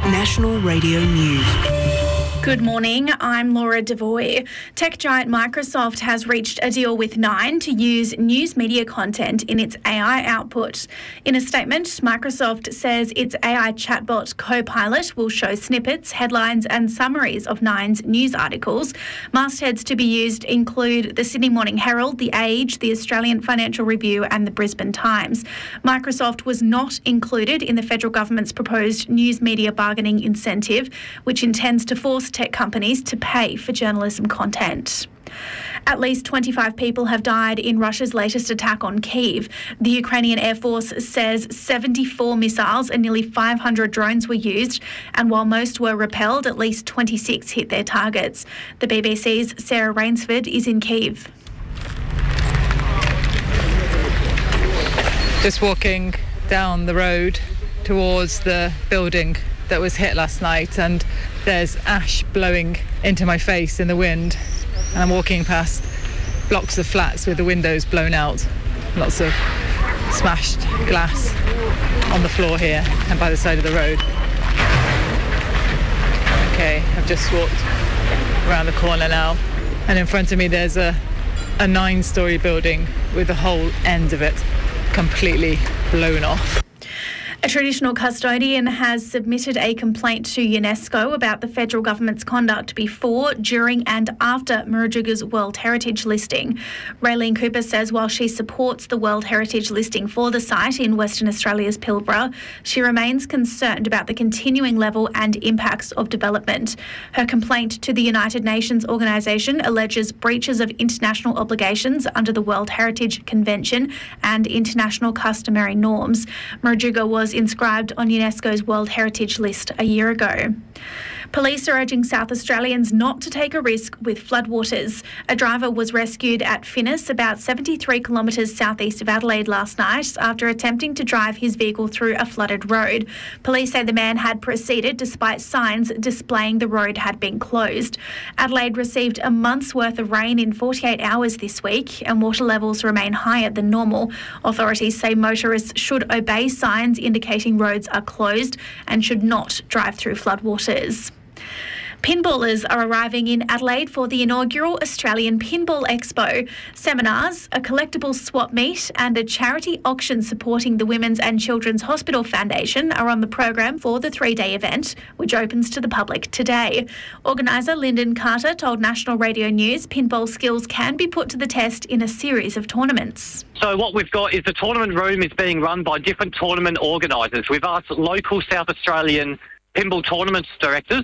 National Radio News. Good morning, I'm Laura Devoy. Tech giant Microsoft has reached a deal with Nine to use news media content in its AI output. In a statement, Microsoft says its AI chatbot Copilot will show snippets, headlines and summaries of Nine's news articles. Mastheads to be used include the Sydney Morning Herald, The Age, the Australian Financial Review and the Brisbane Times. Microsoft was not included in the federal government's proposed news media bargaining incentive, which intends to force tech companies to pay for journalism content. At least 25 people have died in Russia's latest attack on Kyiv. The Ukrainian Air Force says 74 missiles and nearly 500 drones were used, and while most were repelled, at least 26 hit their targets. The BBC's Sarah Rainsford is in Kyiv. Just walking down the road towards the building that was hit last night, and there's ash blowing into my face in the wind, and I'm walking past blocks of flats with the windows blown out, lots of smashed glass on the floor here and by the side of the road. Okay, I've just walked around the corner now, and in front of me there's a 9-storey building with the whole end of it completely blown off. A traditional custodian has submitted a complaint to UNESCO about the federal government's conduct before, during and after Murujuga's World Heritage listing. Raylene Cooper says while she supports the World Heritage listing for the site in Western Australia's Pilbara, she remains concerned about the continuing level and impacts of development. Her complaint to the United Nations organisation alleges breaches of international obligations under the World Heritage Convention and international customary norms. Murujuga was inscribed on UNESCO's World Heritage List a year ago. Police are urging South Australians not to take a risk with floodwaters. A driver was rescued at Finnis, about 73 kilometres southeast of Adelaide last night, after attempting to drive his vehicle through a flooded road. Police say the man had proceeded despite signs displaying the road had been closed. Adelaide received a month's worth of rain in 48 hours this week, and water levels remain higher than normal. Authorities say motorists should obey signs indicating roads are closed and should not drive through floodwaters. Pinballers are arriving in Adelaide for the inaugural Australian Pinball Expo. Seminars, a collectible swap meet and a charity auction supporting the Women's and Children's Hospital Foundation are on the program for the 3-day event, which opens to the public today. Organiser Lyndon Carter told National Radio News pinball skills can be put to the test in a series of tournaments. So what we've got is the tournament room is being run by different tournament organisers. We've asked local South Australian pinball tournaments directors